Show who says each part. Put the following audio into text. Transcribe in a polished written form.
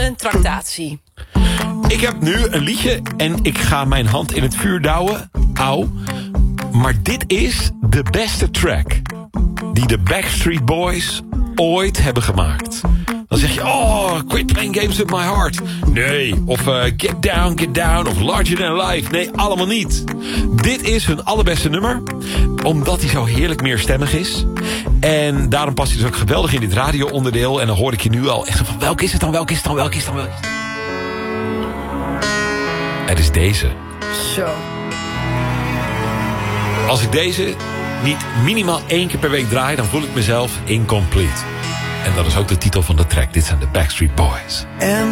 Speaker 1: een tractatie.
Speaker 2: Ik heb nu een liedje en ik ga mijn hand in het vuur douwen. Auw. Maar dit is de beste track die de Backstreet Boys ooit hebben gemaakt. Dan zeg je, oh, quit playing games with my heart. Nee, of get down, of larger than life. Nee, allemaal niet. Dit is hun allerbeste nummer, omdat hij zo heerlijk meerstemmig is. En daarom past hij dus ook geweldig in dit radio-onderdeel. En dan hoor ik je nu al echt van, welke is het dan? Het is deze.
Speaker 1: Zo.
Speaker 2: Als ik deze niet minimaal 1 keer per week draai, dan voel ik mezelf incomplete. En dat is ook de titel van de track. Dit zijn de Backstreet Boys.